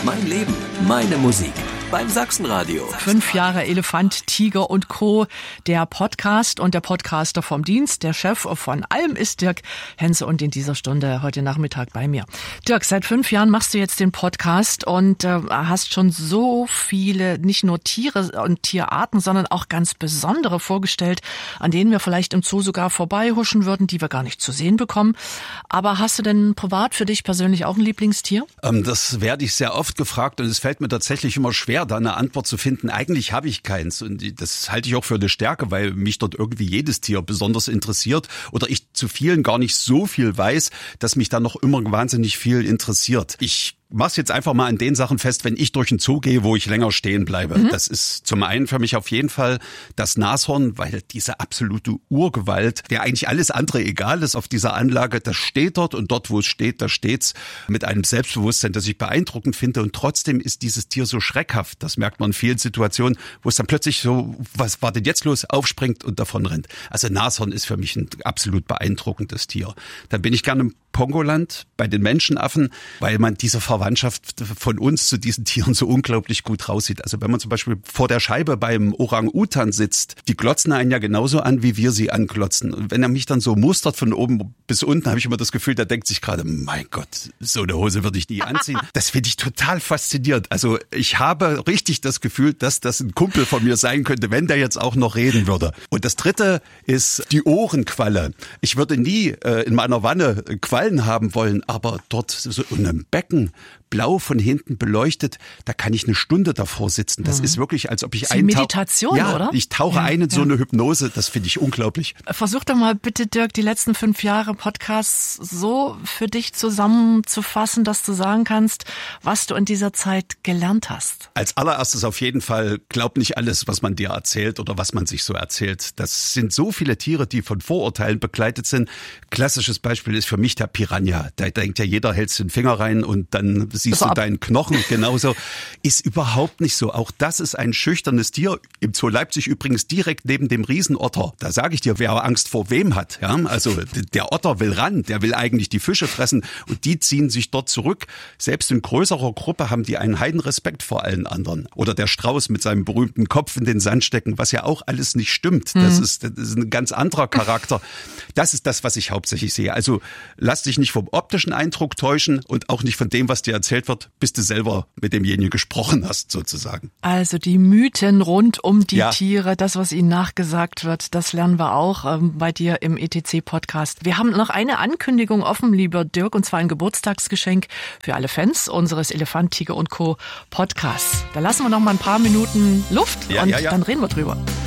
Mein Leben, meine Musik. Beim Sachsenradio. 5 Jahre Elefant, Tiger und Co. Der Podcast und der Podcaster vom Dienst, der Chef von allem ist Dirk Henze und in dieser Stunde heute Nachmittag bei mir. Dirk, seit 5 Jahren machst du jetzt den Podcast und hast schon so viele, nicht nur Tiere und Tierarten, sondern auch ganz besondere vorgestellt, an denen wir vielleicht im Zoo sogar vorbeihuschen würden, die wir gar nicht zu sehen bekommen. Aber hast du denn privat für dich persönlich auch ein Lieblingstier? Das werde ich sehr oft gefragt und es fällt mir tatsächlich immer schwer, da eine Antwort zu finden. Eigentlich habe ich keins und das halte ich auch für eine Stärke, weil mich dort irgendwie jedes Tier besonders interessiert oder ich zu vielen gar nicht so viel weiß, dass mich da noch immer wahnsinnig viel interessiert. Ich mach's jetzt einfach mal an den Sachen fest, wenn ich durch den Zoo gehe, wo ich länger stehen bleibe. Das ist zum einen für mich auf jeden Fall das Nashorn, weil diese absolute Urgewalt, der eigentlich alles andere egal ist auf dieser Anlage, das steht dort und dort, wo es steht, da steht's mit einem Selbstbewusstsein, das ich beeindruckend finde und trotzdem ist dieses Tier so schreckhaft. Das merkt man in vielen Situationen, wo es dann plötzlich so, was war denn jetzt los, aufspringt und davon rennt. Also Nashorn ist für mich ein absolut beeindruckendes Tier. Dann bin ich gerne im Pongoland bei den Menschenaffen, weil man diese Verwandtschaft von uns zu diesen Tieren so unglaublich gut raussieht. Also wenn man zum Beispiel vor der Scheibe beim Orang-Utan sitzt, die glotzen einen ja genauso an, wie wir sie anglotzen. Und wenn er mich dann so mustert von oben bis unten, habe ich immer das Gefühl, der denkt sich gerade, mein Gott, so eine Hose würde ich nie anziehen. Das finde ich total faszinierend. Also ich habe richtig das Gefühl, dass das ein Kumpel von mir sein könnte, wenn der jetzt auch noch reden würde. Und das dritte ist die Ohrenqualle. Ich würde nie in meiner Wanne Quallen haben wollen, aber dort so in einem Becken, blau von hinten beleuchtet, da kann ich eine Stunde davor sitzen. Das ist wirklich, als ob ich eintauche. Meditation, oder? Ich tauche ein in so eine Hypnose, das finde ich unglaublich. Versuch doch mal bitte, Dirk, die letzten 5 Jahre Podcasts so für dich zusammenzufassen, dass du sagen kannst, was du in dieser Zeit gelernt hast. Als allererstes auf jeden Fall, glaub nicht alles, was man dir erzählt oder was man sich so erzählt. Das sind so viele Tiere, die von Vorurteilen begleitet sind. Klassisches Beispiel ist für mich der Piranha. Da denkt ja jeder, hältst den Finger rein und dann siehst du deinen Knochen. Genauso ist überhaupt nicht so. Auch das ist ein schüchternes Tier. Im Zoo Leipzig übrigens direkt neben dem Riesenotter. Da sage ich dir, wer Angst vor wem hat. Ja? Also der Otter will ran, der will eigentlich die Fische fressen und die ziehen sich dort zurück. Selbst in größerer Gruppe haben die einen Heidenrespekt vor allen anderen. Oder der Strauß mit seinem berühmten Kopf in den Sand stecken, was ja auch alles nicht stimmt. Das ist ein ganz anderer Charakter. Das ist das, was ich hauptsächlich sehe. Also lass dich nicht vom optischen Eindruck täuschen und auch nicht von dem, was dir erzählt wird, bis du selber mit demjenigen gesprochen hast, sozusagen. Also die Mythen rund um die Tiere, das, was ihnen nachgesagt wird, das lernen wir auch bei dir im ETC-Podcast. Wir haben noch eine Ankündigung offen, lieber Dirk, und zwar ein Geburtstagsgeschenk für alle Fans unseres Elefant, Tiger und Co. Podcasts. Da lassen wir noch mal ein paar Minuten Luft und dann reden wir drüber.